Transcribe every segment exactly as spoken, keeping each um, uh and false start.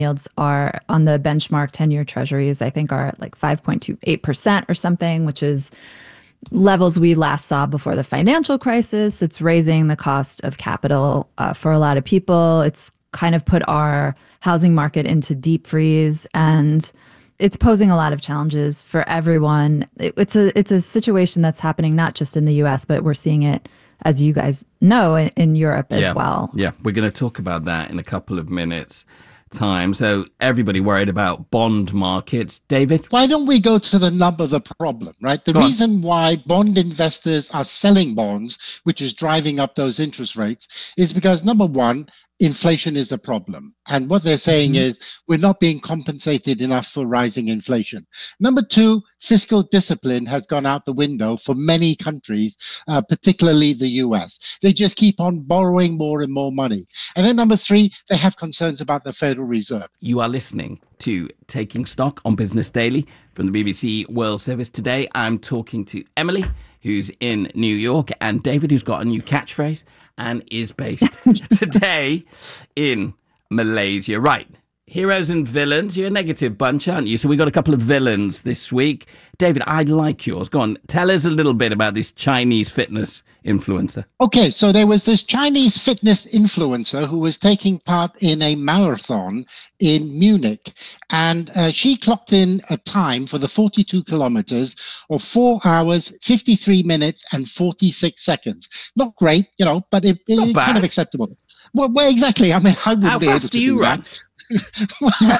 yields are on the benchmark ten-year treasuries, I think are at like five point two eight percent or something, which is levels we last saw before the financial crisis. It's raising the cost of capital uh, for a lot of people. It's kind of put our housing market into deep freeze, and it's posing a lot of challenges for everyone. It, it's a it's a situation that's happening not just in the U S, but we're seeing it, as you guys know, in, in Europe as yeah. well. Yeah, we're going to talk about that in a couple of minutes' time. So everybody worried about bond markets. David? Why don't we go to the nub of the problem, right? The Go reason on. why bond investors are selling bonds, which is driving up those interest rates, is because, number one, inflation is a problem. And what they're saying Mm-hmm. is we're not being compensated enough for rising inflation. Number two, fiscal discipline has gone out the window for many countries, uh, particularly the U S. They just keep on borrowing more and more money. And then number three, they have concerns about the Federal Reserve. You are listening to Taking Stock on Business Daily from the B B C World Service. Today, I'm talking to Emily, who's in New York, and David, who's got a new catchphrase and is based today in Malaysia. Right. Heroes and villains. You're a negative bunch, aren't you? So we got a couple of villains this week. David, I like yours. Go on. Tell us a little bit about this Chinese fitness influencer. Okay, so there was this Chinese fitness influencer who was taking part in a marathon in Munich, and uh, she clocked in a time for the forty-two kilometers of four hours, fifty-three minutes, and forty-six seconds. Not great, you know, but it, Not it's bad. kind of acceptable. Well, well, exactly. I mean, I wouldn't How be able fast to do you do run? that. Well,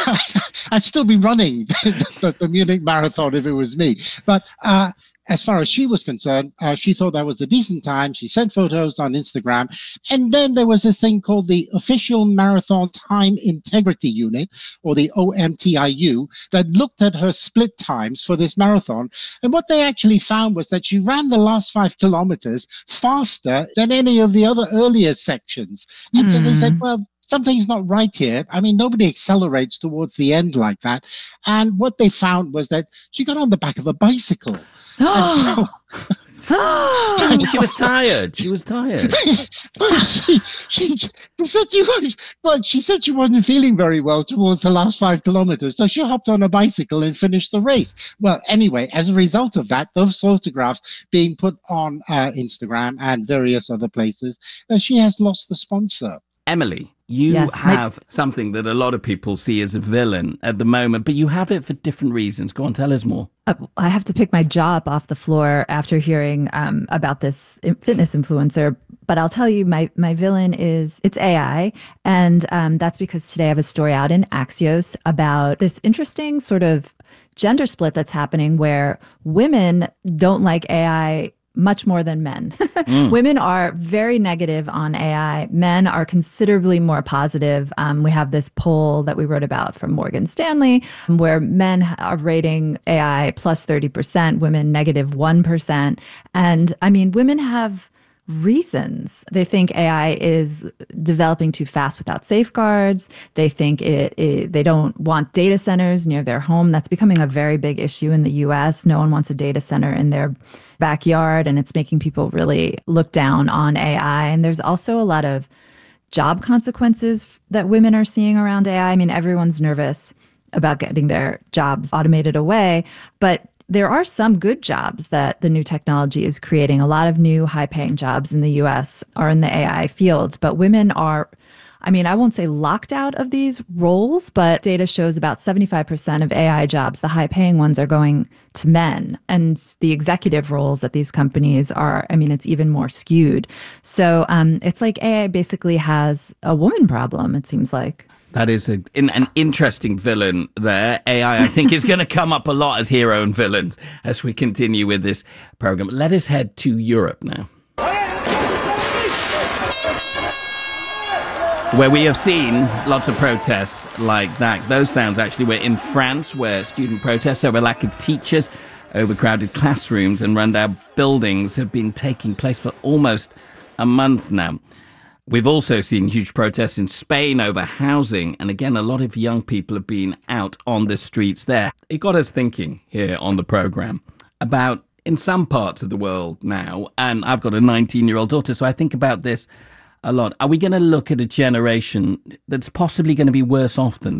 I'd still be running the, the Munich Marathon if it was me. But uh, as far as she was concerned, uh, she thought that was a decent time. She sent photos on Instagram. And then there was this thing called the Official Marathon Time Integrity Unit, or the O M T I U, that looked at her split times for this marathon. And what they actually found was that she ran the last five kilometers faster than any of the other earlier sections. And mm. so they said, well, something's not right here. I mean, nobody accelerates towards the end like that. And what they found was that she got on the back of a bicycle. And so, she was tired. She was tired. she, she, she said she was, well, she said she wasn't feeling very well towards the last five kilometers, so she hopped on a bicycle and finished the race. Well, anyway, as a result of that, those photographs being put on uh, Instagram and various other places, uh, she has lost the sponsor. Emily, you yes, have my- something that a lot of people see as a villain at the moment, but you have it for different reasons. Go on, tell us more. Uh, I have to pick my jaw up off the floor after hearing um, about this fitness influencer. But I'll tell you, my my villain is, it's A I. And um, that's because today I have a story out in Axios about this interesting sort of gender split that's happening where women don't like A I much more than men. Mm. Women are very negative on A I. Men are considerably more positive. Um, we have this poll that we wrote about from Morgan Stanley, where men are rating A I plus thirty percent, women negative one percent. And I mean, women have reasons. They think A I is developing too fast without safeguards. They think it, it, they don't want data centers near their home. That's becoming a very big issue in the U S. No one wants a data center in their backyard, and it's making people really look down on A I. And there's also a lot of job consequences that women are seeing around A I. I mean, everyone's nervous about getting their jobs automated away, but there are some good jobs that the new technology is creating. A lot of new high-paying jobs in the U S are in the A I fields, but women are, I mean, I won't say locked out of these roles, but data shows about seventy-five percent of A I jobs, the high-paying ones, are going to men. And the executive roles at these companies are, I mean, it's even more skewed. So um, it's like A I basically has a woman problem, it seems like. That is a, in, an interesting villain there. A I, I think, is going to come up a lot as hero and villains as we continue with this program. Let us head to Europe now, where we have seen lots of protests like that. Those sounds actually were in France, where student protests over lack of teachers, overcrowded classrooms and rundown buildings have been taking place for almost a month now. We've also seen huge protests in Spain over housing. And again, a lot of young people have been out on the streets there. It got us thinking here on the program about, in some parts of the world now, and I've got a nineteen-year-old daughter, so I think about this a lot. Are we going to look at a generation that's possibly going to be worse off than